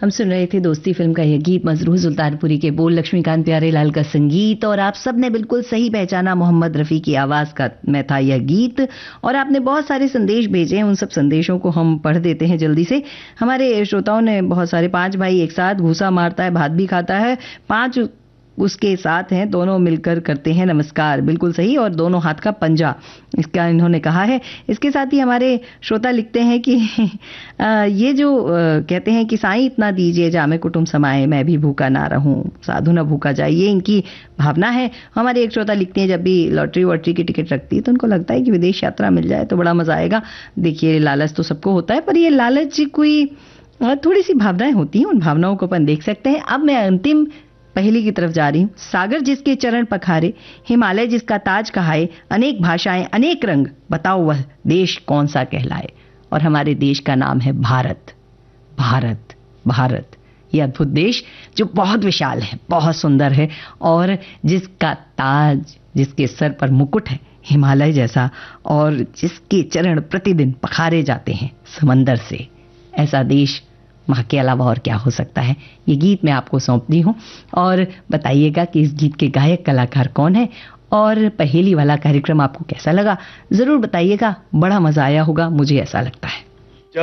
हम सुन रहे थे दोस्ती फिल्म का यह गीत, मजरूह सुल्तानपुरी के बोल, लक्ष्मीकांत प्यारेलाल का संगीत, और आप सबने बिल्कुल सही पहचाना, मोहम्मद रफ़ी की आवाज़ का में था यह गीत। और आपने बहुत सारे संदेश भेजे हैं, उन सब संदेशों को हम पढ़ देते हैं जल्दी से। हमारे श्रोताओं ने बहुत सारे, 5 भाई एक साथ, घूसा मारता है भात भी खाता है, 5 उसके साथ हैं, दोनों मिलकर करते हैं नमस्कार, बिल्कुल सही, और दोनों हाथ का पंजा, इसका इन्होंने कहा है। इसके साथ ही हमारे श्रोता लिखते हैं कि ये जो कहते हैं कि साईं इतना दीजिए जामे कुटुंब समाए, मैं भी भूखा ना रहूं, साधु ना भूखा जाए, ये इनकी भावना है। हमारे एक श्रोता लिखते हैं, जब भी लॉटरी वॉटरी की टिकट रखती है तो उनको लगता है कि विदेश यात्रा मिल जाए तो बड़ा मजा आएगा। देखिए, लालच तो सबको होता है, पर ये लालच कोई थोड़ी सी भावनाएं होती हैं, उन भावनाओं को अपन देख सकते हैं। अब मैं अंतिम पहली की तरफ जा रही हूं। सागर जिसके चरण पखारे, हिमालय जिसका ताज कहाए, अनेक भाषाएं अनेक रंग, बताओ वह देश कौन सा कहलाए। और हमारे देश का नाम है भारत। भारत, भारत, ये अद्भुत देश जो बहुत विशाल है, बहुत सुंदर है, और जिसका ताज, जिसके सर पर मुकुट है हिमालय जैसा, और जिसके चरण प्रतिदिन पखारे जाते हैं समंदर से, ऐसा देश वहाँ के अलावा और क्या हो सकता है। ये गीत मैं आपको सौंपती हूँ, और बताइएगा कि इस गीत के गायक कलाकार कौन है, और पहेली वाला कार्यक्रम आपको कैसा लगा, जरूर बताइएगा। बड़ा मजा आया होगा, मुझे ऐसा लगता है।